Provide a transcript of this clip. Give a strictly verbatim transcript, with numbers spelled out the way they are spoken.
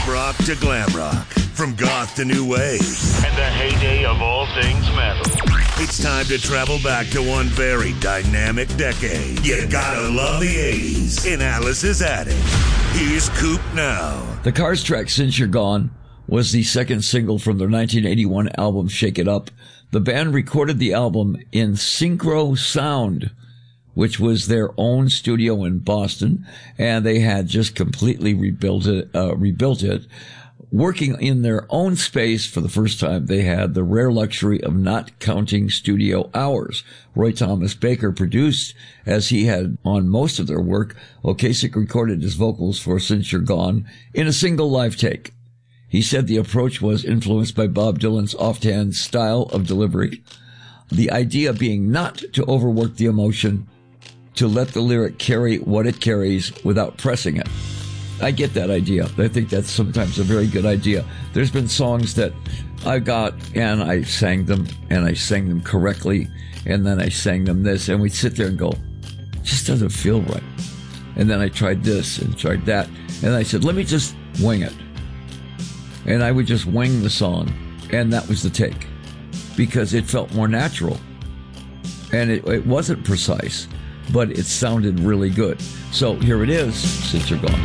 Art rock to glam rock, from goth to new wave, and the heyday of all things metal. It's time to travel back to one very dynamic decade. You gotta love the eighties in Alice's Attic. Here's Coop now. The Cars track Since You're Gone was the second single from their nineteen eighty-one album Shake It Up. The band recorded the album in Synchro Sound, which was their own studio in Boston, and they had just completely rebuilt it, uh, rebuilt it. Working in their own space for the first time, they had the rare luxury of not counting studio hours. Roy Thomas Baker produced, as he had on most of their work. Ocasek recorded his vocals for Since You're Gone in a single live take. He said the approach was influenced by Bob Dylan's offhand style of delivery, the idea being not to overwork the emotion, to let the lyric carry what it carries without pressing it. I get that idea. I think that's sometimes a very good idea. There's been songs that I got and I sang them and I sang them correctly and then I sang them this and we'd sit there and go, it just doesn't feel right. And then I tried this and tried that and I said, let me just wing it. And I would just wing the song and that was the take because it felt more natural and it, it wasn't precise, but it sounded really good. So here it is, Since You're Gone.